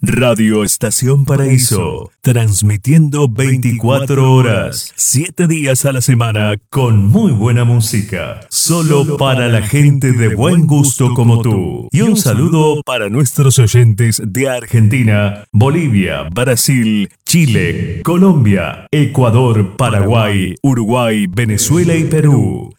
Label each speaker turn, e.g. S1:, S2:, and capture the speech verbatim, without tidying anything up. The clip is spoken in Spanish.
S1: Radio Estación Paraíso, transmitiendo veinticuatro horas, siete días a la semana con muy buena música, solo para la gente de buen gusto como tú. Y un saludo para nuestros oyentes de Argentina, Bolivia, Brasil, Chile, Colombia, Ecuador, Paraguay, Uruguay, Venezuela y Perú.